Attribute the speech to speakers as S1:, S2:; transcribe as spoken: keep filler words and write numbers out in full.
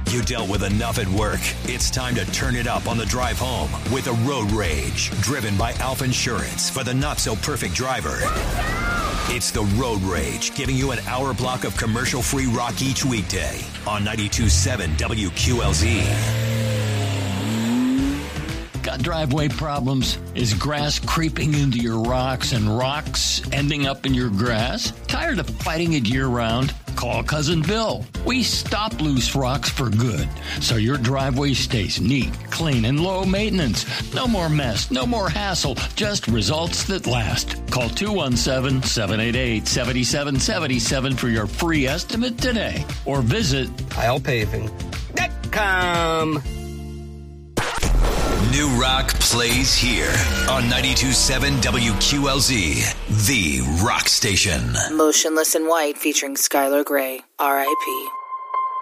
S1: You dealt with enough at work. It's time to turn it up on the drive home with a Road Rage, driven by Alpha Insurance for the not-so-perfect driver. It's the Road Rage, giving you an hour block of commercial-free rock each weekday on ninety-two point seven W Q L Z.
S2: Got driveway problems? Is grass creeping into your rocks and rocks ending up in your grass? Tired of fighting it year-round? Call Cousin Bill. We stop loose rocks for good, so your driveway stays neat, clean, and low maintenance. No more mess, no more hassle, just results that last. Call two one seven, seven eight eight, seven seven seven seven for your free estimate today, or visit
S3: Kyle Paving dot com.
S1: New rock plays here on ninety-two point seven W Q L Z, the rock station.
S4: Motionless in White featuring Skylar Grey, R I P